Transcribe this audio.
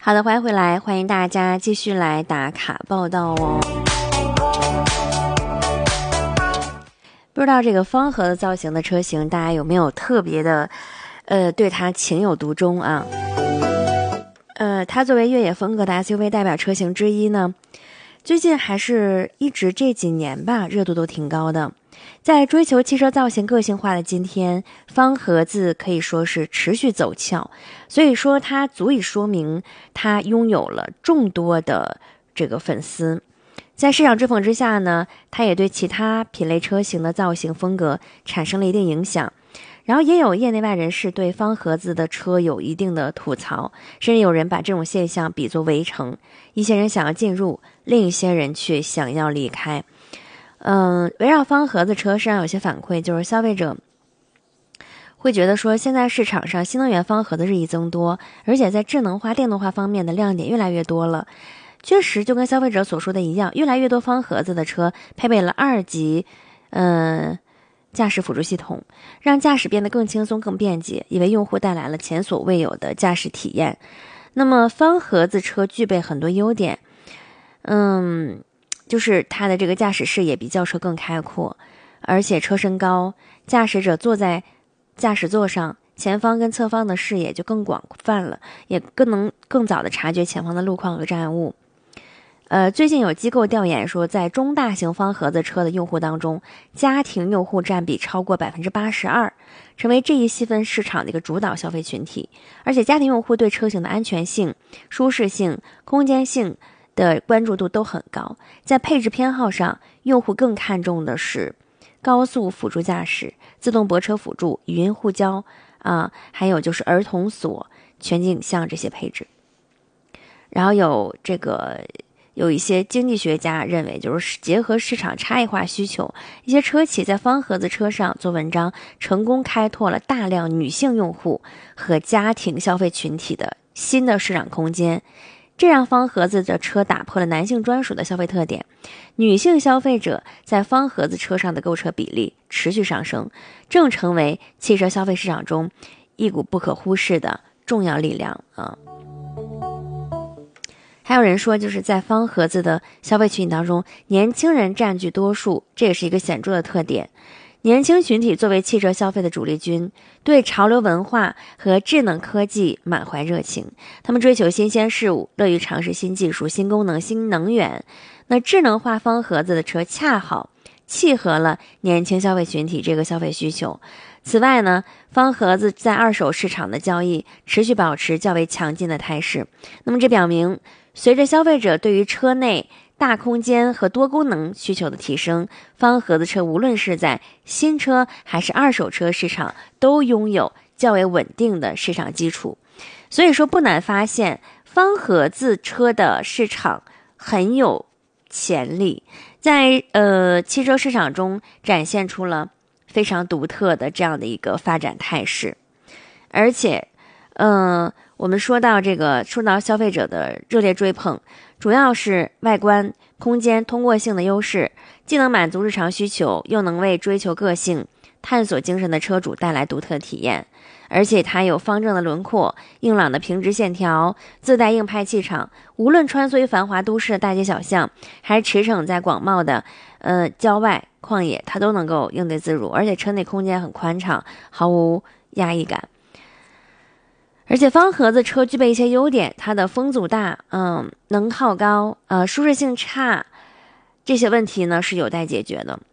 好的，欢迎回来，欢迎大家继续来打卡报道哦。不知道这个方盒子造型的车型，大家有没有特别的，对它情有独钟啊？它作为越野风格的 SUV 代表车型之一呢，最近还是一直这几年吧，热度都挺高的。在追求汽车造型个性化的今天，方盒子可以说是持续走俏，所以说它足以说明它拥有了众多的这个粉丝。在市场追捧之下呢，它也对其他品类车型的造型风格产生了一定影响。然后也有业内外人士对方盒子的车有一定的吐槽，甚至有人把这种现象比作围城，一些人想要进入，另一些人却想要离开。围绕方盒子车上有些反馈，就是消费者会觉得说，现在市场上新能源方盒子日益增多，而且在智能化、电动化方面的亮点越来越多了。确实，就跟消费者所说的一样，越来越多方盒子的车配备了2级，驾驶辅助系统，让驾驶变得更轻松、更便捷，也为用户带来了前所未有的驾驶体验。那么，方盒子车具备很多优点，就是它的这个驾驶视野比轿车更开阔，而且车身高，驾驶者坐在驾驶座上，前方跟侧方的视野就更广泛了，也更早的察觉前方的路况和障碍物。最近有机构调研说，在中大型方盒子车的用户当中，家庭用户占比超过82%，成为这一细分市场的一个主导消费群体。而且家庭用户对车型的安全性、舒适性、空间性的关注度都很高。在配置偏好上，用户更看重的是高速辅助驾驶、自动泊车辅助、语音互交还有就是儿童锁、全景像这些配置。然后有一些经济学家认为，就是结合市场差异化需求，一些车企在方盒子车上做文章，成功开拓了大量女性用户和家庭消费群体的新的市场空间。这让方盒子的车打破了男性专属的消费特点，女性消费者在方盒子车上的购车比例持续上升，正成为汽车消费市场中一股不可忽视的重要力量啊。还有人说，就是在方盒子的消费群体当中，年轻人占据多数，这也是一个显著的特点。年轻群体作为汽车消费的主力军，对潮流文化和智能科技满怀热情，他们追求新鲜事物，乐于尝试新技术、新功能、新能源。那智能化方盒子的车恰好契合了年轻消费群体这个消费需求。此外呢，方盒子在二手市场的交易持续保持较为强劲的态势。那么这表明，随着消费者对于车内大空间和多功能需求的提升，方盒子车无论是在新车还是二手车市场都拥有较为稳定的市场基础。所以说不难发现，方盒子车的市场很有潜力，在汽车市场中展现出了非常独特的这样的一个发展态势。而且我们说到消费者的热烈追捧，主要是外观、空间、通过性的优势，既能满足日常需求，又能为追求个性、探索精神的车主带来独特体验。而且它有方正的轮廓、硬朗的平直线条，自带硬派气场，无论穿梭于繁华都市的大街小巷，还是驰骋在广袤的郊外旷野，它都能够应对自如。而且车内空间很宽敞，毫无压抑感。而且方盒子车具备一些优点，它的风阻大，能耗高，舒适性差，这些问题呢是有待解决的。